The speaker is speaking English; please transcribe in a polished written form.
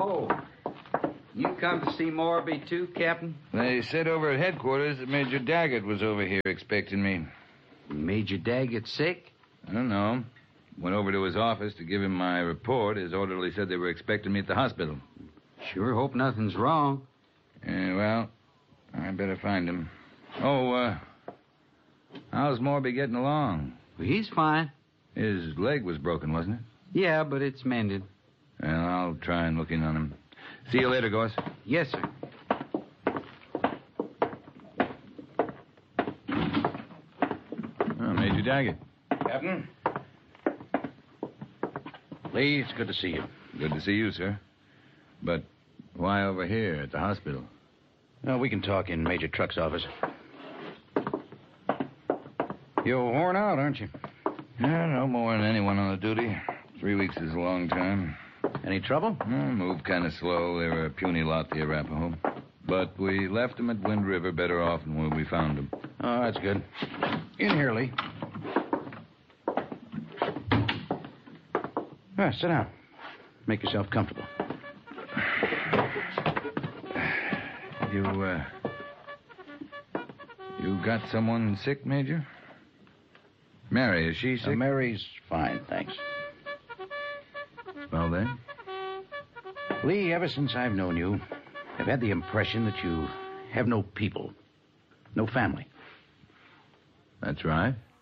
Oh, you come to see Morby too, Captain? They said over at headquarters that Major Daggett was over here expecting me. Major Daggett sick? I don't know. Went over to his office to give him my report. His orderly said they were expecting me at the hospital. Sure hope nothing's wrong. Yeah, well, I better find him. Oh, how's Morby getting along? Well, he's fine. His leg was broken, wasn't it? Yeah, but it's mended. Well, I'll try and look in on him. See you later, Goss. Yes, sir. Oh, Major Daggett. Captain? Lee, it's good to see you. Good to see you, sir. But why over here at the hospital? Well, we can talk in Major Truck's office. You're worn out, aren't you? Yeah, no more than anyone on the duty. 3 weeks is a long time. Any trouble? Moved kind of slow. They were a puny lot, the Arapaho. But we left them at Wind River better off than when we found them. Oh, that's good. In here, Lee. Sit down. Make yourself comfortable. You got someone sick, Major? Mary, is she sick? Mary's fine, thanks. Well, then? Lee, ever since I've known you, I've had the impression that you have no people, no family. That's right.